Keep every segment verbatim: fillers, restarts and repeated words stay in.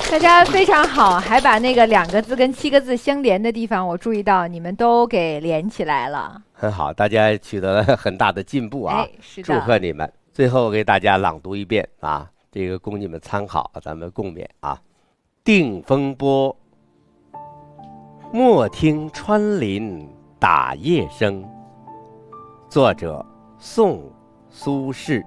大家非常好，还把那个两个字跟七个字相连的地方，我注意到你们都给连起来了。 很好，大家取得了很大的进步啊！ 哎，是的， 祝贺你们！最后给大家朗读一遍啊，这个供你们参考，咱们共勉啊。定风波，莫听穿林打叶声。作者：宋·苏轼。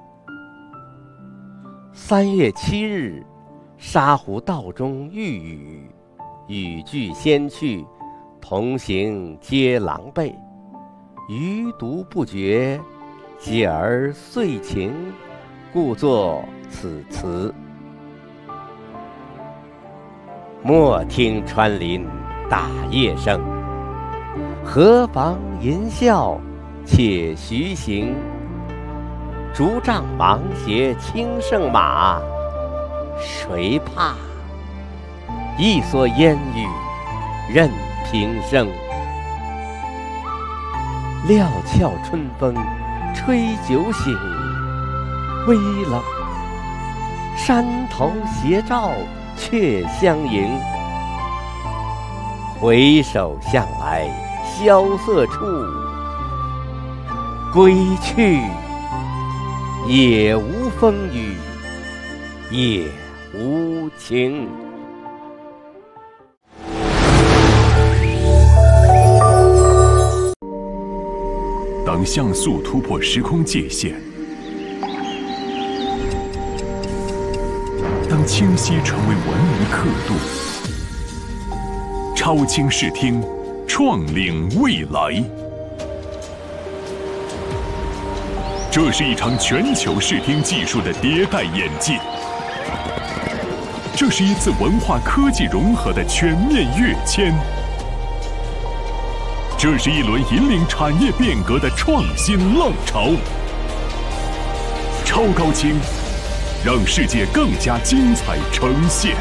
三月七日，沙湖道中遇雨，雨具先去，同行皆狼狈。余独不觉，继而遂晴，故作此词。莫听穿林打叶声，何妨吟啸且徐行。竹杖芒鞋轻胜马，谁怕？一蓑烟雨任平生。料峭春风吹酒醒，微冷，山头斜照却相迎。回首向来萧瑟处，归去，也无风雨也无晴。 当像素突破时空界限，当清晰成为文明刻度，超清视听，创领未来。这是一场全球视听技术的迭代演进，这是一次文化科技融合的全面跃迁，这是一轮引领产业变革的创新浪潮。超高清，让世界更加精彩呈现，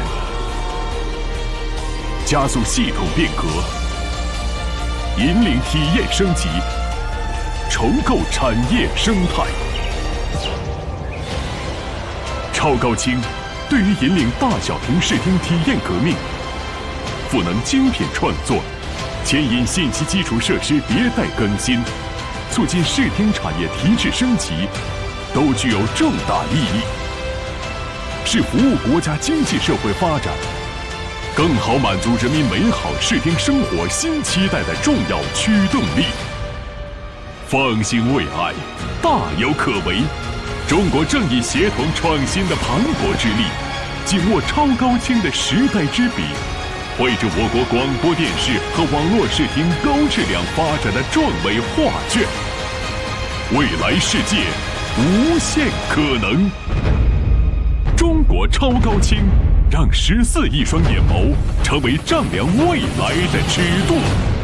加速系统变革，引领体验升级，重构产业生态。超高清对于引领大小屏视听体验革命，赋能精品创作，牵引信息基础设施迭代更新，促进视听产业提质升级，都具有重大意义，是服务国家经济社会发展，更好满足人民美好视听生活新期待的重要驱动力。放心未来，大有可为。中国正以协同创新的磅礴之力，紧握超高清的时代之笔，绘制我国广播电视和网络视听高质量发展的壮伟画卷。未来世界无限可能。中国超高清，让十四亿双眼眸成为丈量未来的尺度。